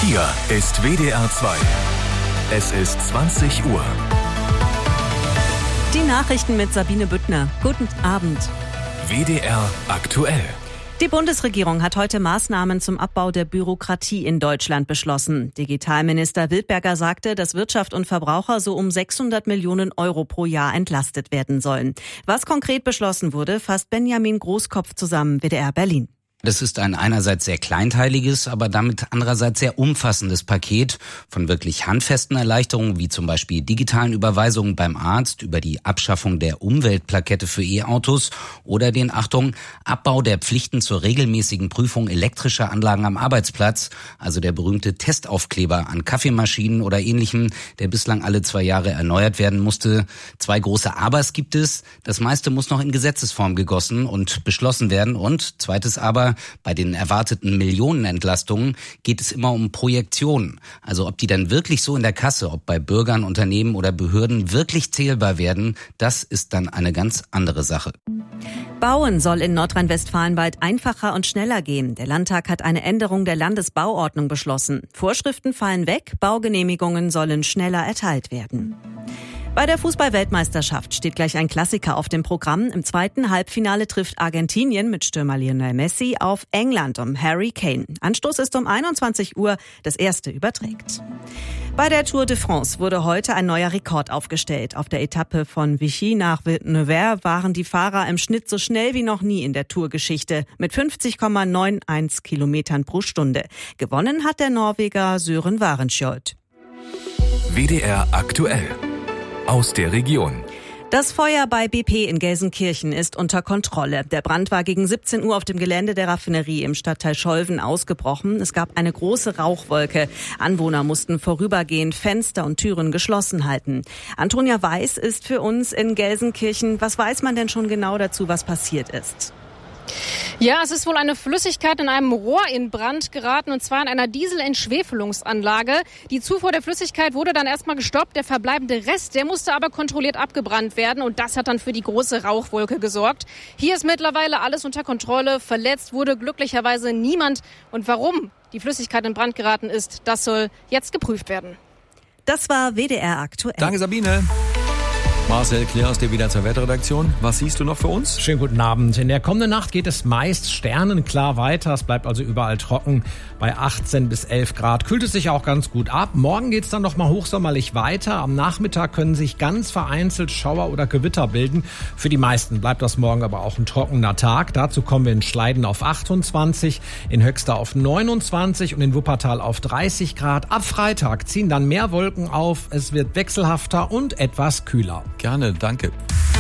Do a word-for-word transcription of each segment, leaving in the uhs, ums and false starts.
Hier ist W D R zwei. Es ist zwanzig Uhr. Die Nachrichten mit Sabine Büttner. Guten Abend. W D R aktuell. Die Bundesregierung hat heute Maßnahmen zum Abbau der Bürokratie in Deutschland beschlossen. Digitalminister Wildberger sagte, dass Wirtschaft und Verbraucher so um sechshundert Millionen Euro pro Jahr entlastet werden sollen. Was konkret beschlossen wurde, fasst Benjamin Großkopf zusammen, W D R Berlin. Das ist ein einerseits sehr kleinteiliges, aber damit andererseits sehr umfassendes Paket von wirklich handfesten Erleichterungen, wie zum Beispiel digitalen Überweisungen beim Arzt, über die Abschaffung der Umweltplakette für E-Autos oder den, Achtung, Abbau der Pflichten zur regelmäßigen Prüfung elektrischer Anlagen am Arbeitsplatz, also der berühmte Testaufkleber an Kaffeemaschinen oder Ähnlichem, der bislang alle zwei Jahre erneuert werden musste. Zwei große Abers gibt es. Das meiste muss noch in Gesetzesform gegossen und beschlossen werden. Und zweites Aber, bei den erwarteten Millionenentlastungen geht es immer um Projektionen. Also ob die dann wirklich so in der Kasse, ob bei Bürgern, Unternehmen oder Behörden wirklich zählbar werden, das ist dann eine ganz andere Sache. Bauen soll in Nordrhein-Westfalen bald einfacher und schneller gehen. Der Landtag hat eine Änderung der Landesbauordnung beschlossen. Vorschriften fallen weg, Baugenehmigungen sollen schneller erteilt werden. Bei der Fußball-Weltmeisterschaft steht gleich ein Klassiker auf dem Programm. Im zweiten Halbfinale trifft Argentinien mit Stürmer Lionel Messi auf England um Harry Kane. Anstoß ist um einundzwanzig Uhr, das erste überträgt. Bei der Tour de France wurde heute ein neuer Rekord aufgestellt. Auf der Etappe von Vichy nach Nevers waren die Fahrer im Schnitt so schnell wie noch nie in der Tourgeschichte mit fünfzig Komma einundneunzig Kilometern pro Stunde. Gewonnen hat der Norweger Søren Varenskjold. W D R aktuell. Aus der Region. Das Feuer bei B P in Gelsenkirchen ist unter Kontrolle. Der Brand war gegen siebzehn Uhr auf dem Gelände der Raffinerie im Stadtteil Scholven ausgebrochen. Es gab eine große Rauchwolke. Anwohner mussten vorübergehend Fenster und Türen geschlossen halten. Antonia Weiß ist für uns in Gelsenkirchen. Was weiß man denn schon genau dazu, was passiert ist? Ja, es ist wohl eine Flüssigkeit in einem Rohr in Brand geraten, und zwar in einer Dieselentschwefelungsanlage. Die Zufuhr der Flüssigkeit wurde dann erstmal gestoppt. Der verbleibende Rest, der musste aber kontrolliert abgebrannt werden, und das hat dann für die große Rauchwolke gesorgt. Hier ist mittlerweile alles unter Kontrolle. Verletzt wurde glücklicherweise niemand. Und warum die Flüssigkeit in Brand geraten ist, das soll jetzt geprüft werden. Das war W D R aktuell. Danke, Sabine. Marcel Claire aus der W D R zwei Wetterredaktion. Was siehst du noch für uns? Schönen guten Abend. In der kommenden Nacht geht es meist sternenklar weiter. Es bleibt also überall trocken. Bei achtzehn bis elf Grad kühlt es sich auch ganz gut ab. Morgen geht es dann noch mal hochsommerlich weiter. Am Nachmittag können sich ganz vereinzelt Schauer oder Gewitter bilden. Für die meisten bleibt das morgen aber auch ein trockener Tag. Dazu kommen wir in Schleiden auf achtundzwanzig, in Höxter auf neunundzwanzig und in Wuppertal auf dreißig Grad. Ab Freitag ziehen dann mehr Wolken auf. Es wird wechselhafter und etwas kühler. Gerne, danke.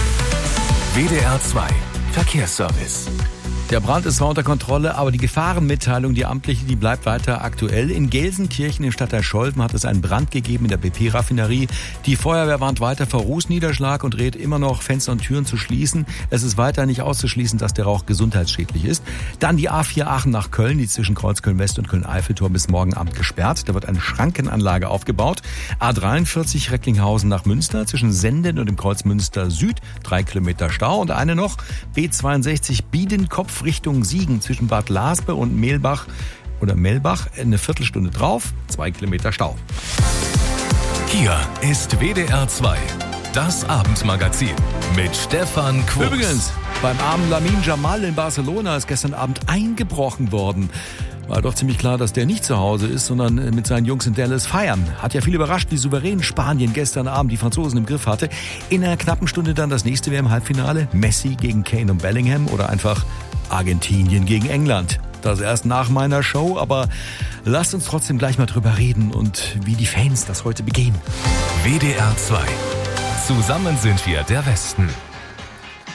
W D R zwei Verkehrsservice. Der Brand ist zwar unter Kontrolle, aber die Gefahrenmitteilung, die amtliche, die bleibt weiter aktuell. In Gelsenkirchen im Stadtteil Scholven hat es einen Brand gegeben in der B P-Raffinerie. Die Feuerwehr warnt weiter vor Rußniederschlag und rät immer noch, Fenster und Türen zu schließen. Es ist weiter nicht auszuschließen, dass der Rauch gesundheitsschädlich ist. Dann die A vier Aachen nach Köln, die zwischen Kreuzköln-West und Köln-Eiffelturm bis morgen Abend gesperrt. Da wird eine Schrankenanlage aufgebaut. A dreiundvierzig Recklinghausen nach Münster, zwischen Senden und dem Kreuz Münster Süd, drei Kilometer Stau. Und eine noch, B zweiundsechzig Biedenkopf Richtung Siegen zwischen Bad Laspe und Mehlbach oder Melbach, eine Viertelstunde drauf, zwei Kilometer Stau. Hier ist W D R zwei, das Abendmagazin mit Stefan Quos. Übrigens, beim armen Lamine Jamal in Barcelona ist gestern Abend eingebrochen worden. War doch ziemlich klar, dass der nicht zu Hause ist, sondern mit seinen Jungs in Dallas feiern. Hat ja viel überrascht, wie souverän Spanien gestern Abend die Franzosen im Griff hatte. In einer knappen Stunde dann das nächste wäre im Halbfinale. Messi gegen Kane und Bellingham oder einfach Argentinien gegen England. Das erst nach meiner Show, aber lasst uns trotzdem gleich mal drüber reden und wie die Fans das heute begehen. W D R zwei. Zusammen sind wir der Westen.